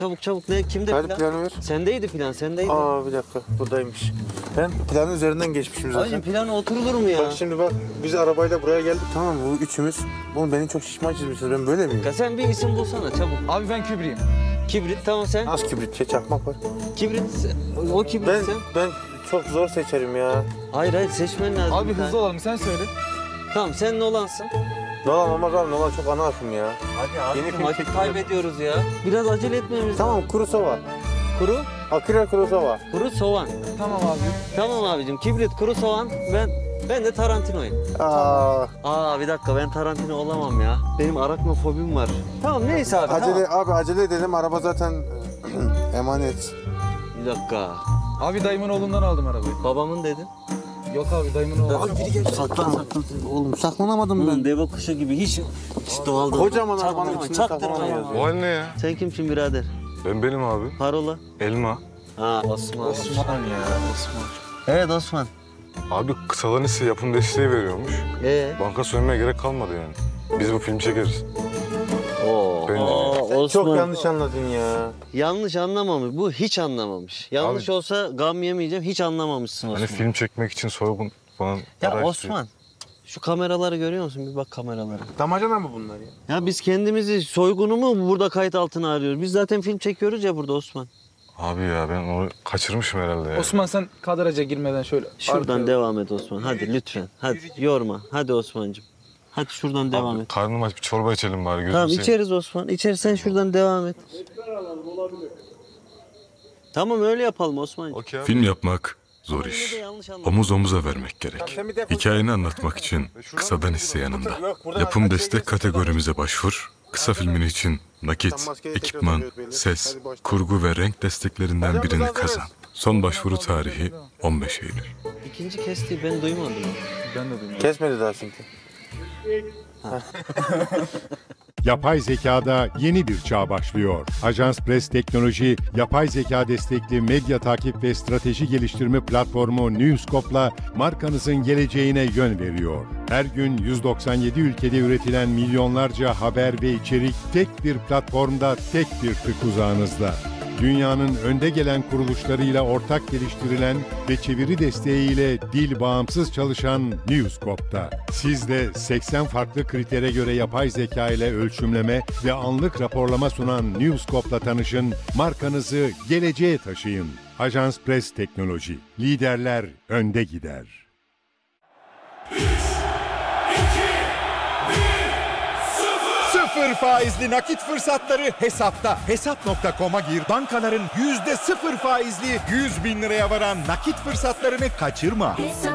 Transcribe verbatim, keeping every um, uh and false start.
Çabuk çabuk ne kimde Hadi plan? planı ver. Sendeydi plan sendeydi. Aa bir dakika buradaymış. Ben planın üzerinden geçmişim zaten. Hacım plana oturulur mu ya? Bak şimdi bak biz arabayla buraya geldik tamam mı? Bu üçümüz. Bunu beni çok şişman çizmişsiniz. Ben böyle miyim? Ya sen bir isim bulsana çabuk. Abi ben kübriyim. Kibrit tamam sen. Az kibrit, şey, çakmak var. Kibrit o kibrit Ben sen. ben çok zor seçerim ya. Hayır hayır seçmen lazım. Abi bir tane. hızlı olalım sen söyle. Tamam sen Nolan'sın. Nolan olmaz abi, Nolan çok ana akım ya. Hadi abi. Yeni film Vakit çektim. kaybediyoruz ya. Biraz acele etmemiz Tamam, Kurosawa. Kuru, Akira Kurosawa. kuru soğan. Tamam abi. Tamam abicim kibrit, kuru soğan. Ben ben de Tarantino'yum. Aa, Aa bir dakika ben Tarantino olamam ya. Benim araknofobim var. Tamam neyse abi acele tamam. abi acele edelim. Araba zaten emanet. Bir dakika. Abi dayımın oğlundan aldım arabayı. Babamın dedin. Yok abi dayımın oğlu. Abi biri geldi. Saklan saklan. Oğlum saklanamadım Ben deve kuşu gibi hiç hiç doğal değil. Kocaman arabanın Çaktırma, içinde çaktırma saklanamıyoruz. ya. O hal ne ya? Sen kimsin birader? Ben benim abi. Parola. Elma. Ha Osman. Osman ya Osman. Evet Osman. Abi kısaların size yapım desteği veriyormuş. Ee? Banka soymaya gerek kalmadı yani. Biz bu film çekeriz. Oo. Ben- Aa, Osman. Çok yanlış anladın ya. Yanlış anlamamış. Bu hiç anlamamış. Yanlış Abi- olsa gam yemeyeceğim. Hiç anlamamışsın Osman. Hani film çekmek için soygun falan. Ya para Osman. Şu kameraları görüyor musun? Bir bak kameralara. Damacana mı bunlar ya? Ya biz kendimizi soygunu mu burada kayıt altına arıyoruz? Biz zaten film çekiyoruz ya burada Osman. istiyor. Abi ya ben onu kaçırmışım herhalde ya. Osman sen kadraja girmeden şöyle. Şuradan arkaya- devam et Osman. Hadi lütfen. Hadi yorma. Hadi Osman'cığım. Hadi şuradan devam Abi, et. karnım aç bir çorba içelim bari. gözünü Tamam seveyim. içeriz Osman. İçeriz sen şuradan devam et. Tamam öyle yapalım Osman'cığım. Okey abi. Film yapmak zor Yine de iş. yanlış anladın. Omuz omuza vermek gerek. Hikayeni anlatmak için kısadan hisse yanında. Yapım destek kategorimize başvur. Kısa filmin için nakit, ekipman, ses, kurgu ve renk desteklerinden birini kazan. Son başvuru tarihi on beş Eylül. İkinci kestiği ben duymadım. Ben de duymadım. Kesmedi daha çünkü. Yapay zekada yeni bir çağ başlıyor. Ajans Press Teknoloji, yapay zeka destekli medya takip ve strateji geliştirme platformu Newscope'la markanızın geleceğine yön veriyor. Her gün yüz doksan yedi ülkede üretilen milyonlarca haber ve içerik tek bir platformda, tek bir tık uzağınızda. Dünyanın önde gelen kuruluşlarıyla ortak geliştirilen ve çeviri desteğiyle dil bağımsız çalışan Newscope'da. Siz de seksen farklı kritere göre yapay zeka ile ölçümleme ve anlık raporlama sunan Newscope'la tanışın, markanızı geleceğe taşıyın. Ajans Press Teknoloji, liderler önde gider. Sıfır faizli nakit fırsatları hesapta. Hesap nokta com'a gir. Bankaların yüzde sıfır faizli yüz bin liraya varan nakit fırsatlarını kaçırma.